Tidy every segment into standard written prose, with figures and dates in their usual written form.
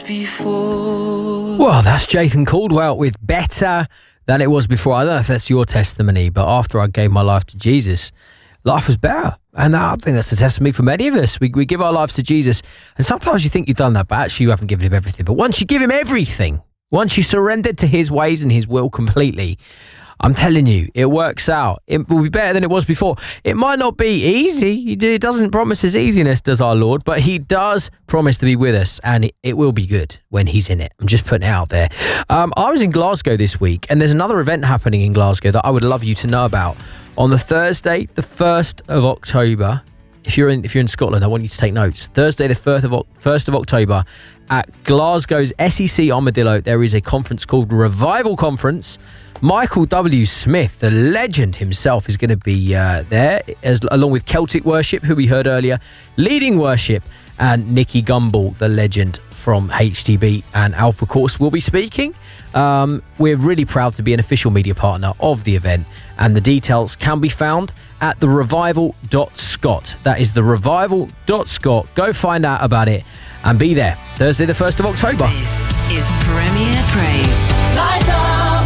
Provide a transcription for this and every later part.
before. Well, that's Jathan Caldwell with Better Than It Was Before. I don't know if that's your testimony, but after I gave my life to Jesus, life was better. And I think that's a testimony for many of us. We give our lives to Jesus, and sometimes you think you've done that, but actually you haven't given him everything. But once you give him everything, once you surrendered to his ways and his will completely, I'm telling you, it works out. It will be better than it was before. It might not be easy. It doesn't promise us easiness, does our Lord, but he does promise to be with us, and it will be good when he's in it. I'm just putting it out there. I was in Glasgow this week, and there's another event happening in Glasgow that I would love you to know about. On the Thursday, the 1st of October, if you're in Scotland, I want you to take notes. Thursday, the 1st of October, at Glasgow's SEC Armadillo, there is a conference called Revival Conference. Michael W. Smith, the legend himself, is going to be there, along with Celtic Worship, who we heard earlier, leading worship, and Nicky Gumbel, the legend from HTB and Alpha Course, will be speaking. We're really proud to be an official media partner of the event, and the details can be found at therevival.scot. That is therevival.scot. Go find out about it and be there Thursday, the 1st of October. This is Premier Praise. Light up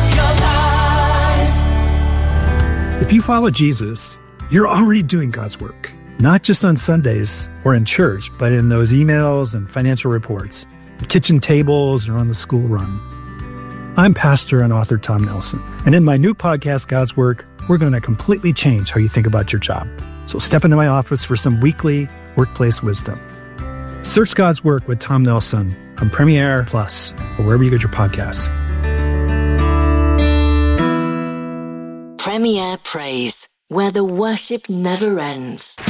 your life. If you follow Jesus, you're already doing God's work, not just on Sundays or in church, but in those emails and financial reports, at kitchen tables or on the school run. I'm pastor and author Tom Nelson, and in my new podcast, God's Work, we're going to completely change how you think about your job. So step into my office for some weekly workplace wisdom. Search God's Work with Tom Nelson on Premiere Plus or wherever you get your podcasts. Premier Praise, where the worship never ends.